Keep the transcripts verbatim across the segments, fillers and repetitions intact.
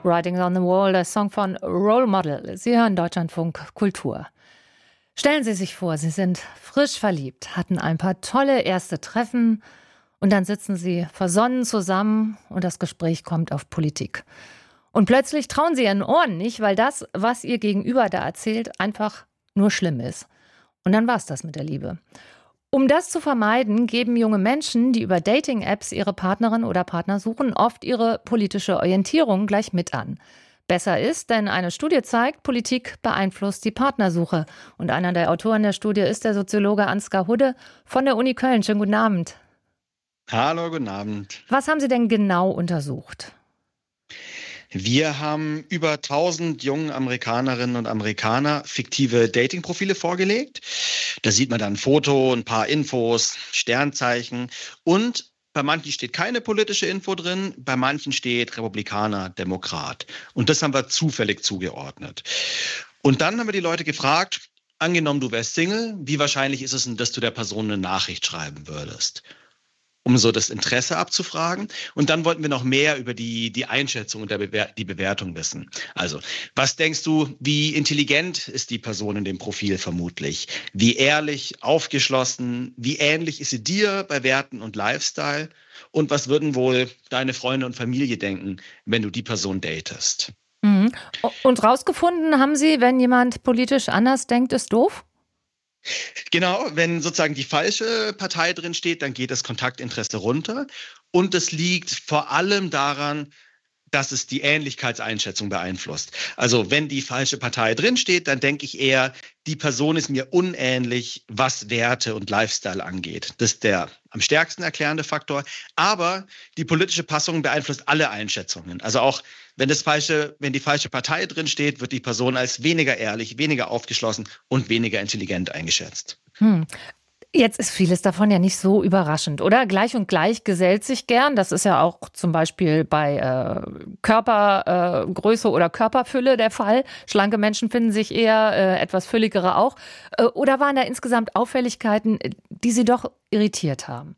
Writing on the Wall, der Song von Role Model. Sie hören Deutschlandfunk Kultur. Stellen Sie sich vor, Sie sind frisch verliebt, hatten ein paar tolle erste Treffen und dann sitzen Sie versonnen zusammen und das Gespräch kommt auf Politik. Und plötzlich trauen Sie Ihren Ohren nicht, weil das, was Ihr Gegenüber da erzählt, einfach nur schlimm ist. Und dann war's das mit der Liebe. Um das zu vermeiden, geben junge Menschen, die über Dating-Apps ihre Partnerin oder Partner suchen, oft ihre politische Orientierung gleich mit an. Besser ist, denn eine Studie zeigt, Politik beeinflusst die Partnersuche. Und einer der Autoren der Studie ist der Soziologe Ansgar Hudde von der Uni Köln. Schönen guten Abend. Hallo, guten Abend. Was haben Sie denn genau untersucht? Wir haben über tausend jungen Amerikanerinnen und Amerikaner fiktive Dating-Profile vorgelegt. Da sieht man dann ein Foto, ein paar Infos, Sternzeichen und bei manchen steht keine politische Info drin, bei manchen steht Republikaner, Demokrat. Und das haben wir zufällig zugeordnet. Und dann haben wir die Leute gefragt, angenommen du wärst Single, wie wahrscheinlich ist es denn, dass du der Person eine Nachricht schreiben würdest? Um so das Interesse abzufragen. Und dann wollten wir noch mehr über die, die Einschätzung und der Bewer- die Bewertung wissen. Also, was denkst du, wie intelligent ist die Person in dem Profil vermutlich? Wie ehrlich, aufgeschlossen, wie ähnlich ist sie dir bei Werten und Lifestyle? Und was würden wohl deine Freunde und Familie denken, wenn du die Person datest? Mhm. Und rausgefunden haben Sie, wenn jemand politisch anders denkt, ist doof? Genau, wenn sozusagen die falsche Partei drin steht, dann geht das Kontaktinteresse runter. Und es liegt vor allem daran, dass es die Ähnlichkeitseinschätzung beeinflusst. Also wenn die falsche Partei drin steht, dann denke ich eher, die Person ist mir unähnlich, was Werte und Lifestyle angeht. Das ist der am stärksten erklärende Faktor. Aber die politische Passung beeinflusst alle Einschätzungen. Also auch wenn das falsche, wenn die falsche Partei drin steht, wird die Person als weniger ehrlich, weniger aufgeschlossen und weniger intelligent eingeschätzt. Hm. Jetzt ist vieles davon ja nicht so überraschend, oder? Gleich und gleich gesellt sich gern. Das ist ja auch zum Beispiel bei äh, Körpergröße äh, oder Körperfülle der Fall. Schlanke Menschen finden sich eher, äh, etwas fülligere auch. Äh, oder waren da insgesamt Auffälligkeiten, die Sie doch irritiert haben?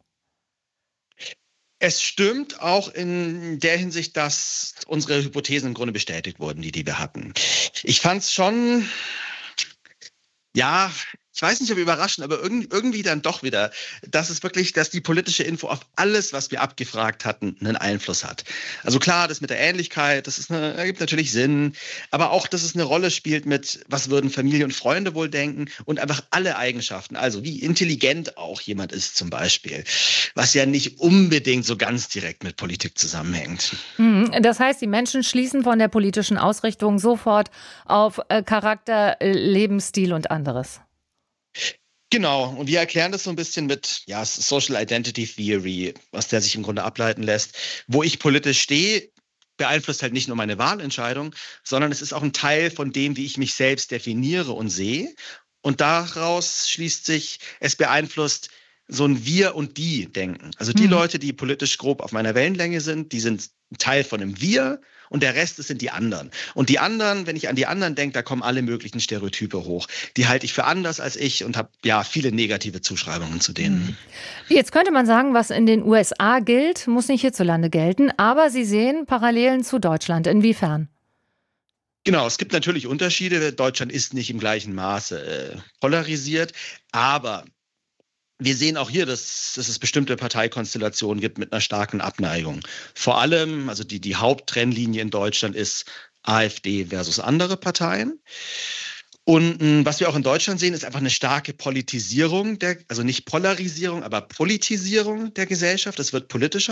Es stimmt auch in der Hinsicht, dass unsere Hypothesen im Grunde bestätigt wurden, die, die wir hatten. Ich fand es schon, ja, ich weiß nicht, ob überraschend, aber irgendwie, irgendwie dann doch wieder, dass es wirklich, dass die politische Info auf alles, was wir abgefragt hatten, einen Einfluss hat. Also klar, das mit der Ähnlichkeit, das ist eine, ergibt natürlich Sinn, aber auch, dass es eine Rolle spielt mit, was würden Familie und Freunde wohl denken und einfach alle Eigenschaften, also wie intelligent auch jemand ist zum Beispiel, was ja nicht unbedingt so ganz direkt mit Politik zusammenhängt. Das heißt, die Menschen schließen von der politischen Ausrichtung sofort auf äh, Charakter, äh, Lebensstil und anderes. Genau, und wir erklären das so ein bisschen mit ja, Social Identity Theory, aus der sich im Grunde ableiten lässt. Wo ich politisch stehe, beeinflusst halt nicht nur meine Wahlentscheidung, sondern es ist auch ein Teil von dem, wie ich mich selbst definiere und sehe. Und daraus schließt sich, es beeinflusst so ein Wir- und Die-Denken. Also die Mhm. Leute, die politisch grob auf meiner Wellenlänge sind, die sind ein Teil von einem Wir und der Rest, das sind die anderen. Und die anderen, wenn ich an die anderen denke, da kommen alle möglichen Stereotype hoch. Die halte ich für anders als ich und habe ja viele negative Zuschreibungen zu denen. Jetzt könnte man sagen, was in den U S A gilt, muss nicht hierzulande gelten, aber Sie sehen Parallelen zu Deutschland. Inwiefern? Genau, es gibt natürlich Unterschiede. Deutschland ist nicht im gleichen Maße äh, polarisiert, aber wir sehen auch hier, dass, dass es bestimmte Parteikonstellationen gibt mit einer starken Abneigung. Vor allem, also die, die Haupttrennlinie in Deutschland ist AfD versus andere Parteien. Und mh, was wir auch in Deutschland sehen, ist einfach eine starke Politisierung, der, also nicht Polarisierung, aber Politisierung der Gesellschaft. Es wird politischer.